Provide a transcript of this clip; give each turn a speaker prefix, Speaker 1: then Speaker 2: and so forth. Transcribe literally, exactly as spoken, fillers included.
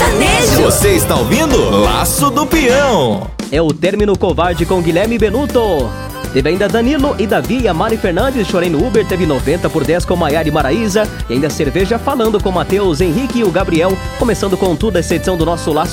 Speaker 1: sertanejo.
Speaker 2: Você está ouvindo Laço do Peão.
Speaker 3: É o Término Covarde com Guilherme Benuto. Teve ainda Danilo e Davi e a Mari Fernandes, Chorei no Uber. Teve noventa por dez com Maiara e Maraísa. E ainda Cerveja Falando com Matheus, Henrique e o Gabriel. Começando com tudo essa edição do nosso Laço